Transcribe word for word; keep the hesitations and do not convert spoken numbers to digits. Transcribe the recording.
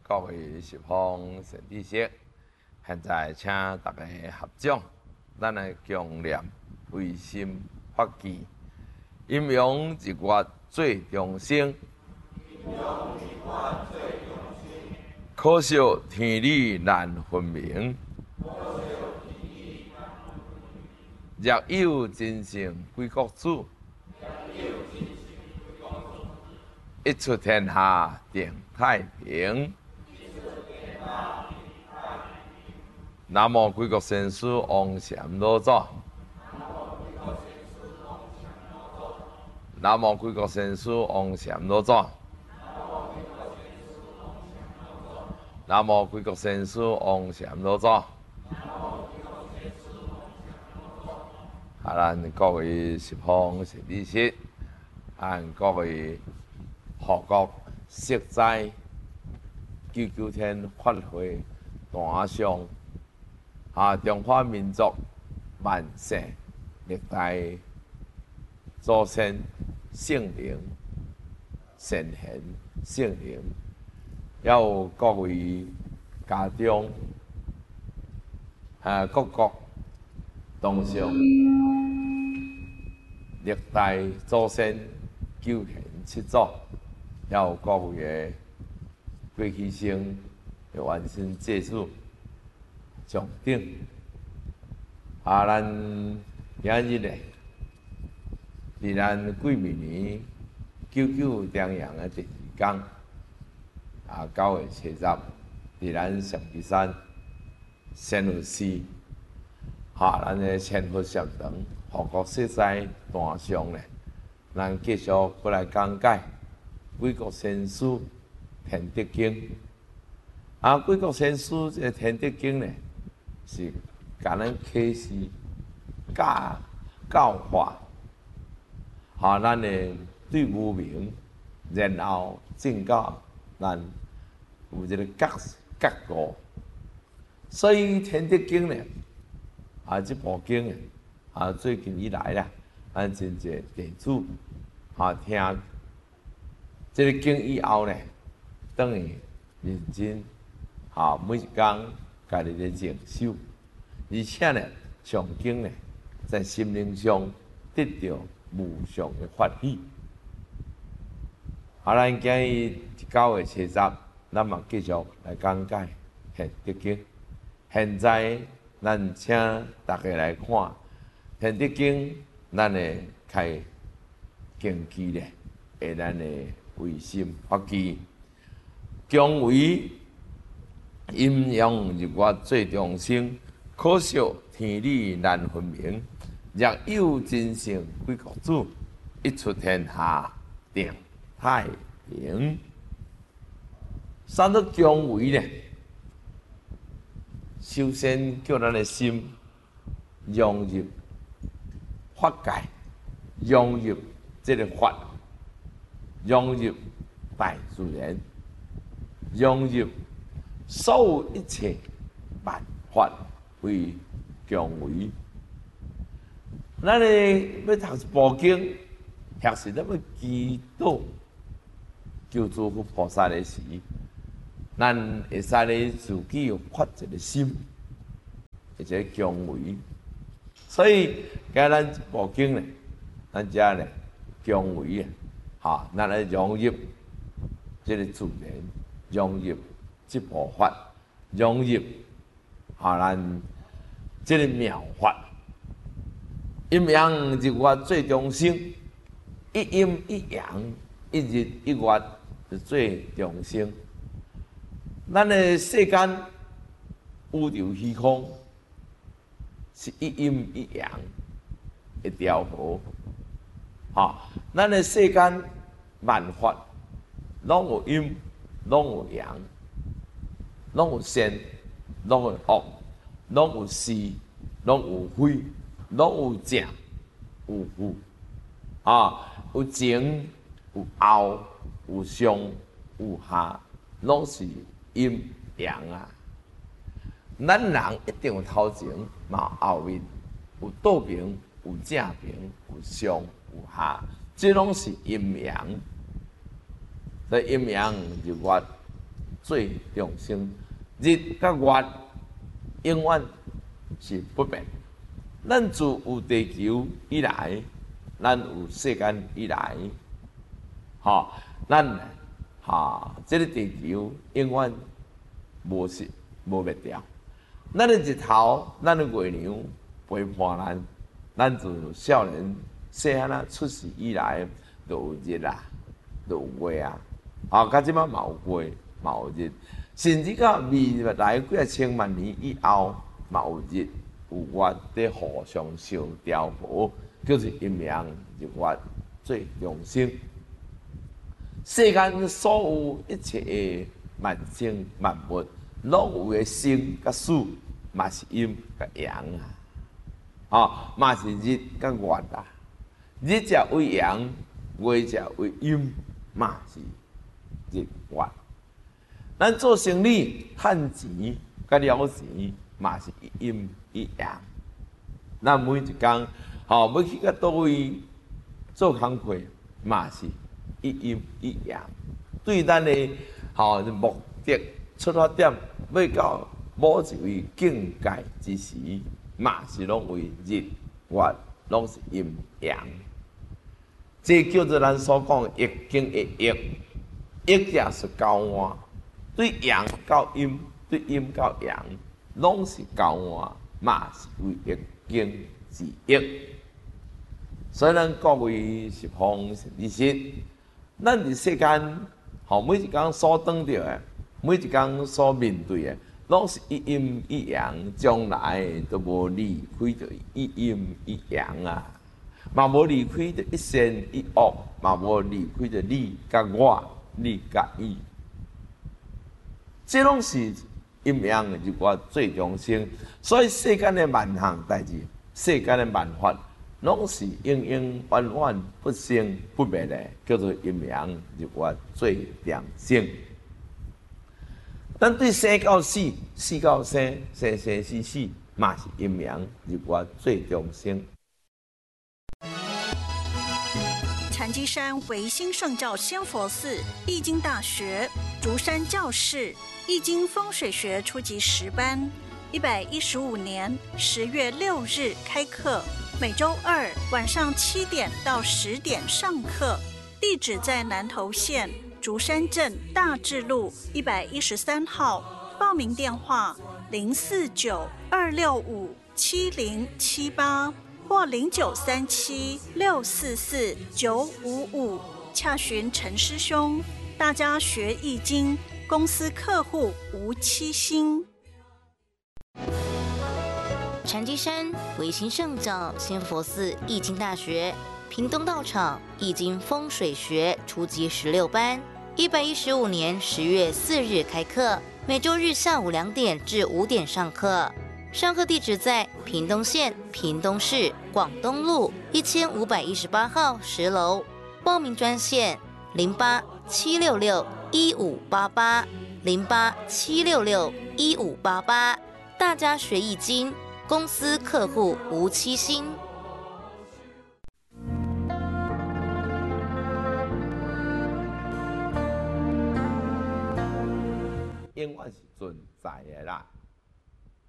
各位十方善知识，现在请大家合掌，咱来共念慧心法纪，阴阳一月最众生，可惜天理难分明。若有真圣归国主，一出天下定太平。南无贵国先师王禅老祖。南无贵国先师王禅老祖。南无贵国先师王禅老祖。啊，咱各位十方善知识，咱各位护国释斋九九天法会大上啊，中华民族万世历代祖先圣灵、圣贤、圣灵，也有各位家长啊，各国同上历代祖先九贤七祖，也有各位的过去生的原先祭祖上顶。啊，咱今日咧，伫咱癸未年九九重阳的第二天，啊，九月初十，伫咱上岐山仙佛寺。哈，咱的千佛禅堂护国释斋大上咧，咱继续过来讲解贵国先师《天德经》。啊，贵国先师这个《天德经》咧，是甲咱启示教教化，哈，咱的对无明，然后正教咱有这个觉觉悟。所以《天德经》咧。啊，这部经诶，啊，最近以来啦，咱真侪弟子啊听这个经以后咧，等于认真啊，每一工家己咧静修，而且咧上经咧在心灵上得到无上的法喜。啊，咱今日九月初十，咱嘛继续来讲解《天德经》。现在。咱请大家来看《天德经》，咱的开经记咧，下咱的慧心法纪，姜维阴阳日月最众生，可惜天理难分明。若有真圣归国主，一出天下定太平。三得姜维咧。首先叫咱的心融入法界，融入这个法，融入大自然，融入所有一切万法为姜维。咱咧要读一部经，或是咱要祈祷求诸佛菩萨的时，咱会使咧自己有发一个心，或者姜维。所以，今咱一部经咧，咱遮咧姜维啊，哈，咱来融入这个自然，融入这部法，融入哈咱这个妙法。阴阳日月最众生，一阴一阳，一日一月是最众生。咱的世间宇宙虚空是一阴一阳一调和，哈，咱的世间万法拢有阴，拢有阳，拢有善，拢有恶，拢有是，拢有非，拢有正，有负，啊，有前，有后，有上，有下，拢是。阴阳啊，咱人一定有头前，嘛有后面，有倒面，有正面，有上有下，这拢是阴阳。所以阴阳日月最重生。日甲月永远是不变。咱自有地球以来，咱有世间以来，吼，咱哈，这个地球永远无失无灭掉。咱的日头，咱的月亮陪伴咱，咱自少年细汉啊出世以来，就有日啊，就有月啊，啊，到即摆嘛有月，嘛有日，甚至到未来几啊千万年以后，嘛有日有月在互相相调和，叫做阴阳日月最中生。世间所有一切的万生万物，拢有个生甲死，嘛是阴甲阳啊，啊，嘛是日甲月啊。日者为阳，月者为阴，嘛是日月。咱做生意趁钱甲了钱，嘛是一阴一阳。咱每一工，吼、要去到倒位做工课，嘛是一阴一阳。对咱的吼、目的出发点，要到某一位境界之时，嘛是拢为日月，拢是阴阳。这叫做咱所讲易经的易，易者是交换，对阳到阴，对阴到阳，拢是交换，嘛是为易经之易。所以咱各位是方是理实，咱伫世间，吼每一工所当着的，每一工所面对的，拢是一阴一阳，将来都无离开着一阴一阳啊。嘛无离开着一善一恶，嘛无离开着你甲我，你甲伊。这拢是阴阳日月最中生。所以世间的万项代志，世间的万法，拢是永永远远不生不灭的，叫做阴阳日月最良生。咱对生到死，死到生，生生死死，嘛是阴阳日月最中生。 禅机山维新圣教仙佛寺易经大学竹山教室易经风水学初级十班，一百一十五年十月六日开课，每周二晚上七点到十点上课。地址在南投县竹山镇大智路一百一十三号，报名电话零四九二六五七零七八。或零九三七六四四九五五，洽询陈师兄。大家学易经，公司客户无七星。 禅机山维新圣教仙佛寺易经大学屏东道场易经风水学初级十六班，一百一十五年十月四日开课，每周日下午两点至五点上课。上课地址在屏东县屏东市广东路一千五百一十八号十楼。报名专线零八七六六一五八八零八七六六一五八八。大家学易经，公司客户无七星。 永远是存在的啦。